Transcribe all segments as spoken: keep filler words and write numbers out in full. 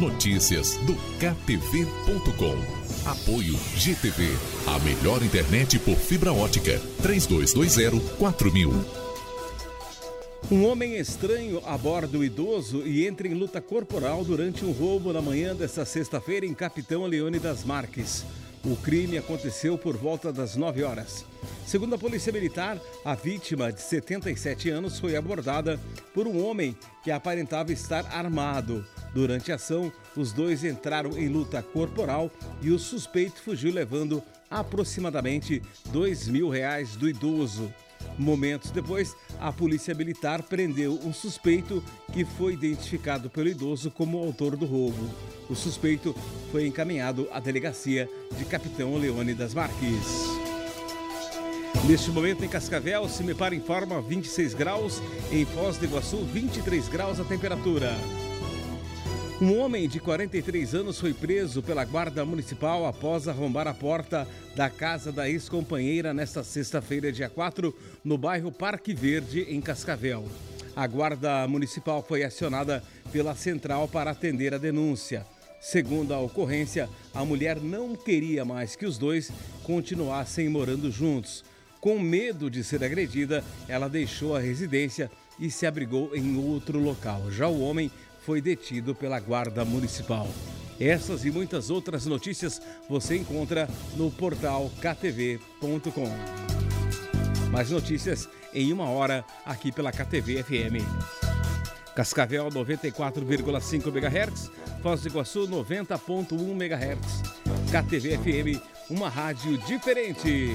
Notícias do K T V ponto com. Apoio G T V, a melhor internet por fibra ótica. três dois dois zero quatro mil. Um homem estranho aborda o idoso e entra em luta corporal durante um roubo na manhã desta sexta-feira em Capitão Leônidas Marques. O crime aconteceu por volta das nove horas. Segundo a Polícia Militar, a vítima, de setenta e sete anos, foi abordada por um homem que aparentava estar armado. Durante a ação, os dois entraram em luta corporal e o suspeito fugiu levando aproximadamente dois mil reais do idoso. Momentos depois, a Polícia Militar prendeu um suspeito que foi identificado pelo idoso como o autor do roubo. O suspeito foi encaminhado à delegacia de Capitão Leônidas Marques. Neste momento, em Cascavel, Cimepar informa vinte e seis graus, em Foz do Iguaçu, vinte e três graus a temperatura. Um homem de quarenta e três anos foi preso pela Guarda Municipal após arrombar a porta da casa da ex-companheira nesta sexta-feira, dia quatro, no bairro Parque Verde, em Cascavel. A Guarda Municipal foi acionada pela central para atender a denúncia. Segundo a ocorrência, a mulher não queria mais que os dois continuassem morando juntos. Com medo de ser agredida, ela deixou a residência e se abrigou em outro local. Já o homem foi detido pela Guarda Municipal. Essas e muitas outras notícias você encontra no portal K T V ponto com. Mais notícias em uma hora aqui pela K T V F M. Cascavel noventa e quatro vírgula cinco megahertz, Foz do Iguaçu noventa ponto um megahertz. K T V F M, uma rádio diferente.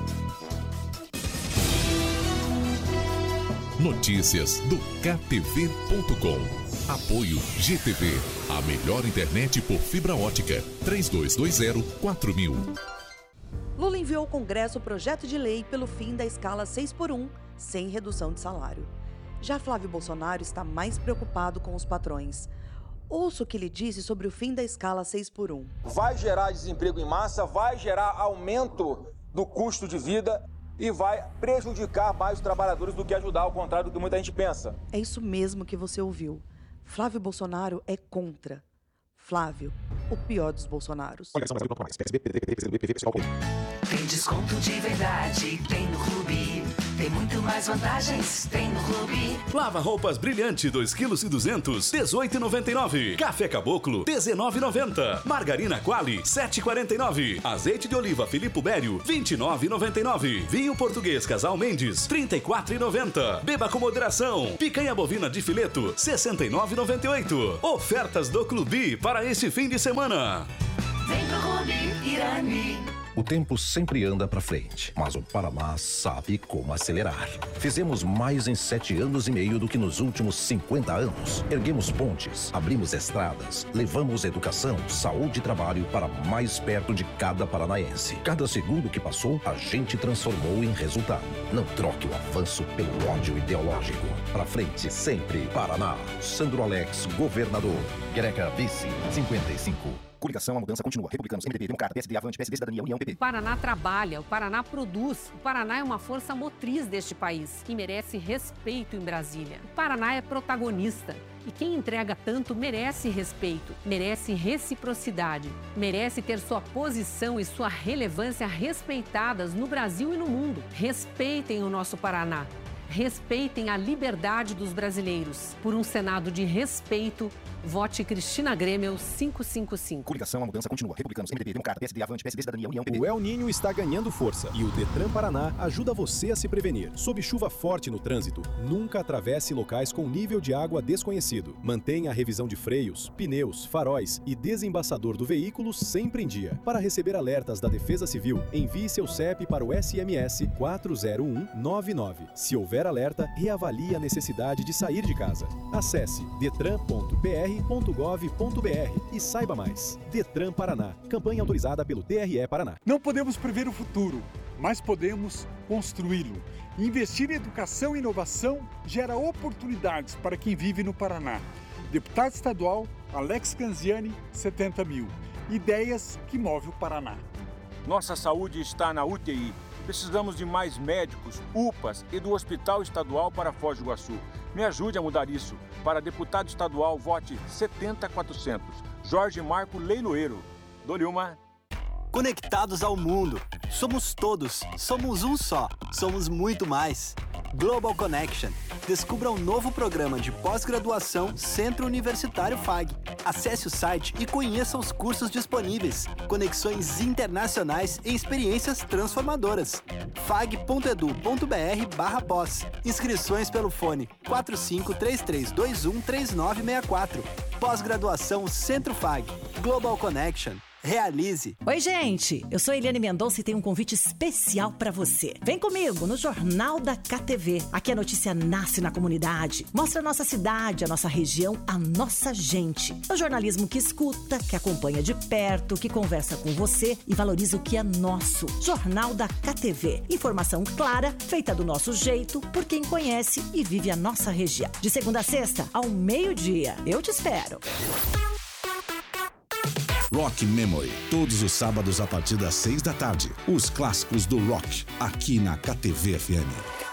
Notícias do K T V ponto com. Apoio G T V, a melhor internet por fibra ótica. três dois dois zero quatro mil. Lula enviou ao Congresso o projeto de lei pelo fim da escala seis por um, sem redução de salário. Já Flávio Bolsonaro está mais preocupado com os patrões. Ouça o que ele disse sobre o fim da escala seis por um. Vai gerar desemprego em massa, vai gerar aumento do custo de vida e vai prejudicar mais os trabalhadores do que ajudar, ao contrário do que muita gente pensa. É isso mesmo que você ouviu. Flávio Bolsonaro é contra. Flávio, o pior dos Bolsonaros. Tem desconto de verdade, tem no Clube. Tem muito mais vantagens, tem no Clube. Lava roupas brilhante, dois quilos e duzentos, dezoito reais e noventa e nove centavos. Café Caboclo, dezenove reais e noventa centavos. Margarina Quali, sete reais e quarenta e nove centavos. Azeite de oliva Filippo Bério, vinte e nove reais e noventa e nove centavos. Vinho português Casal Mendes, trinta e quatro reais e noventa centavos. Beba com moderação. Picanha bovina de fileto, sessenta e nove reais e noventa e oito centavos. Ofertas do Clube para esse fim de semana. Vem pro Clube Irani. O tempo sempre anda para frente, mas o Paraná sabe como acelerar. Fizemos mais em sete anos e meio do que nos últimos cinquenta anos. Erguemos pontes, abrimos estradas, levamos educação, saúde e trabalho para mais perto de cada paranaense. Cada segundo que passou, a gente transformou em resultado. Não troque o avanço pelo ódio ideológico. Pra frente, sempre. Paraná. Sandro Alex, governador. Greca, vice, cinquenta e cinco. Coligação, a mudança continua. Republicanos, M D B, Democrata, P S D, Avante, P S D, Cidadania, União, P P. O Paraná trabalha, o Paraná produz. O Paraná é uma força motriz deste país, que merece respeito em Brasília. O Paraná é protagonista. E quem entrega tanto merece respeito, merece reciprocidade, merece ter sua posição e sua relevância respeitadas no Brasil e no mundo. Respeitem o nosso Paraná. Respeitem a liberdade dos brasileiros. Por um Senado de respeito, vote Cristina Grêmio quinhentos e cinquenta e cinco. Coligação, a mudança continua. Republicanos, M D B, Democrata, P S D, Avante, P S D, Cidadania, União, P P. O El Niño está ganhando força e o Detran Paraná ajuda você a se prevenir. Sob chuva forte no trânsito, nunca atravesse locais com nível de água desconhecido. Mantenha a revisão de freios, pneus, faróis e desembaçador do veículo sempre em dia. Para receber alertas da Defesa Civil, envie seu C E P para o S M S quatro zero um nove nove. Se houver alerta, reavalie a necessidade de sair de casa. Acesse detran ponto p r ponto gov ponto b r e saiba mais. Detran Paraná, campanha autorizada pelo T R E Paraná. Não podemos prever o futuro, mas podemos construí-lo. Investir em educação e inovação gera oportunidades para quem vive no Paraná. Deputado estadual Alex Canziani, setenta mil. Ideias que movem o Paraná. Nossa saúde está na U T I. Precisamos de mais médicos, U P As e do Hospital Estadual para Foz do Iguaçu. Me ajude a mudar isso. Para deputado estadual, vote setenta quatrocentos. Jorge Marco Leiloeiro. Dou-lhe uma. Conectados ao mundo. Somos todos. Somos um só. Somos muito mais. Global Connection. Descubra um novo programa de pós-graduação Centro Universitário F A G. Acesse o site e conheça os cursos disponíveis. Conexões internacionais e experiências transformadoras. fag.edu.br barra pós. Inscrições pelo fone quatro cinco três três dois um três nove seis quatro. Pós-graduação Centro F A G. Global Connection. Realize. Oi, gente. Eu sou Eliane Mendonça e tenho um convite especial para você. Vem comigo no Jornal da K T V. Aqui a notícia nasce na comunidade. Mostra a nossa cidade, a nossa região, a nossa gente. É o jornalismo que escuta, que acompanha de perto, que conversa com você e valoriza o que é nosso. Jornal da K T V. Informação clara, feita do nosso jeito, por quem conhece e vive a nossa região. De segunda a sexta, ao meio-dia. Eu te espero. Rock Memory, todos os sábados a partir das seis da tarde. Os clássicos do rock, aqui na K T V F M.